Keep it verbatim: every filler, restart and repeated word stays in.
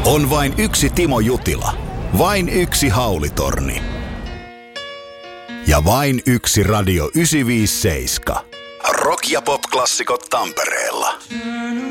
On vain yksi Timo Jutila, vain yksi Haulitorni ja vain yksi Radio yhdeksänsataaviisikymmentäseitsemän. Rock- ja pop-klassikot Tampereella.